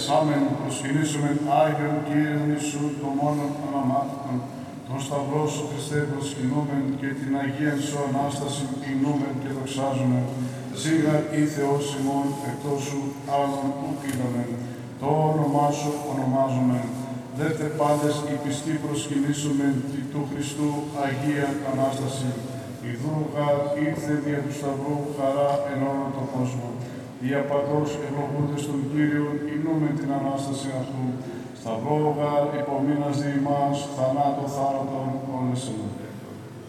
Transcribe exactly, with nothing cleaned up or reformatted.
διασάμεν προσκυνήσομεν Άγιον Κύριον Ιησού το μόνον αναμάθητον, τον Σταυρό σου Χριστέ προσκυνούμεν και την Αγίαν σου Ανάσταση ποινούμεν και δοξάζομεν. Σίγα ή Θεός ημών εκτός σου άλλον ουκ είδαμεν. Το όνομά σου ονομάζομεν. Δέτε πάντες οι πιστοί προσκυνήσομεν τη του Χριστού Αγία Ανάσταση. Ιδού γαρ ήρθε δια του Σταυρού χαρά εν όλο το κόσμο. Δια παντός ευλογούνται στον Κύριον υμνούμεν την Ανάσταση αυτού. Σταυρό γαρ υπομείνας δι' ημάς θανάτω θάνατον όλες εμάς.